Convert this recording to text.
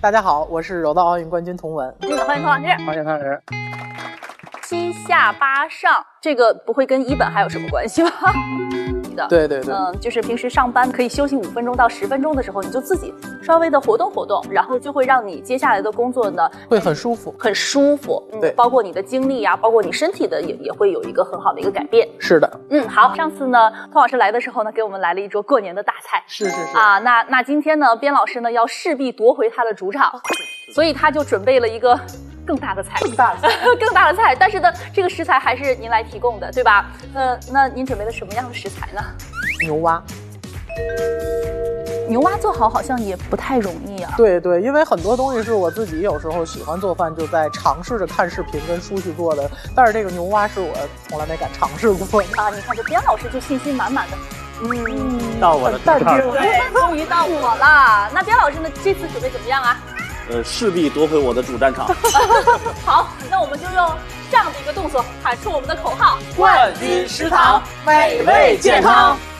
大家好，我是柔道奥运冠军童文。 欢迎童老师。 欢迎汤老师。 七下八上，这个不会跟一本还有什么关系吗？ 对， 就是平时上班可以休息5分钟到10分钟的时候，你就自己稍微的活动活动，然后就会让你接下来的工作呢会很舒服， 很舒服。 对， 包括你的精力啊，包括你身体的也会有一个很好的一个改变。 是的， 好，上次呢，童老师来的时候呢，给我们来了一桌过年的大菜。 是啊，那今天呢，边老师呢要势必夺回他的主场，所以他就准备了一个更大的菜，更大的菜。但是呢，这个食材还是您来提供的，对吧？那您准备了什么样的食材呢？ 牛蛙。 牛蛙做好像也不太容易啊。 对，因为很多东西是我自己有时候喜欢做饭，就在尝试着看视频跟书去做的。但是这个牛蛙是我从来没敢尝试过啊！你看这边老师就信心满满的。 到我的主场， 对，终于到我了。那边老师呢？这次准备怎么样啊？ 势必夺回我的主战场。 好，那我们就用这样的一个动作喊出我们的口号： 冠军食堂，美味健康。